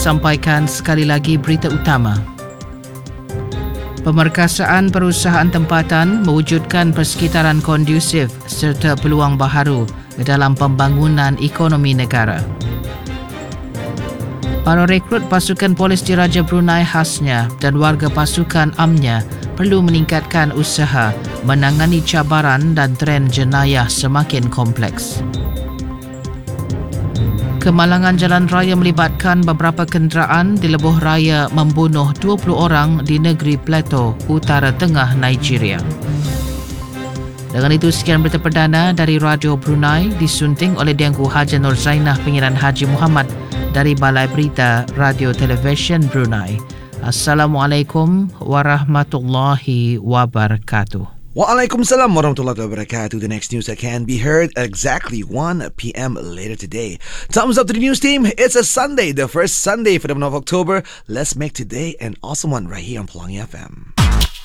sampaikan sekali lagi berita utama. Pemerkasaan perusahaan tempatan mewujudkan persekitaran kondusif serta peluang baharu dalam pembangunan ekonomi negara. Para rekrut pasukan polis Diraja Brunei khasnya dan warga pasukan amnya perlu meningkatkan usaha menangani cabaran dan tren jenayah semakin kompleks. Kemalangan jalan raya melibatkan beberapa kenderaan di lebuh raya membunuh 20 orang di negeri Plateau, utara tengah Nigeria. Dengan itu, sekian berita perdana dari Radio Brunei disunting oleh Dianku Haji Nur Zainah Pengiran Haji Muhammad dari Balai Berita Radio Television Brunei. Assalamualaikum warahmatullahi wabarakatuh. Waalaikumsalam warahmatullahi wabarakatuh. The next news that can be heard at exactly 1 p.m. later today. Thumbs up to the news team. It's a Sunday, the first Sunday for the month of October. Let's make today an awesome one right here on Pelangi FM.